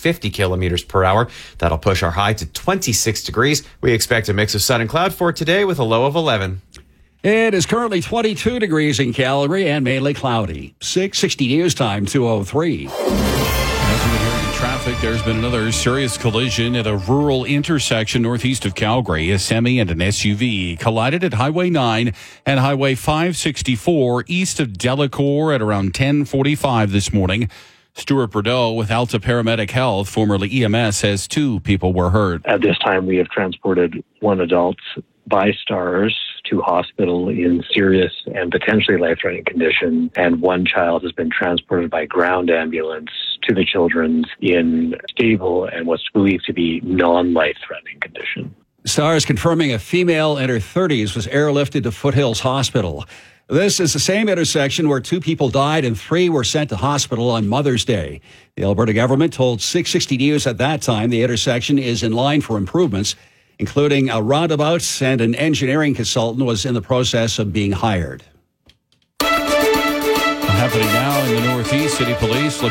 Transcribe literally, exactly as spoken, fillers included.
fifty kilometers per hour. That'll push our high to twenty-six degrees. We expect a mix of sun and cloud for today with a low of eleven. It is currently twenty-two degrees in Calgary and mainly cloudy. six sixty news time, two oh three. As we hear in traffic, there's been another serious collision at a rural intersection northeast of Calgary. A semi and an S U V collided at Highway nine and Highway five sixty-four east of Delacour at around ten forty-five this morning. Stuart Bordeaux with Alta Paramedic Health, formerly E M S, says two people were hurt. At this time, we have transported one adult by STARS to hospital in serious and potentially life-threatening condition, and one child has been transported by ground ambulance to the Children's in stable and what's believed to be non-life-threatening condition. STARS confirming a female in her thirties was airlifted to Foothills Hospital. This is the same intersection where two people died and three were sent to hospital on Mother's Day. The Alberta government told six sixty News at that time the intersection is in line for improvements, including a roundabout, and an engineering consultant was in the process of being hired. Happening now in the Northeast, City Police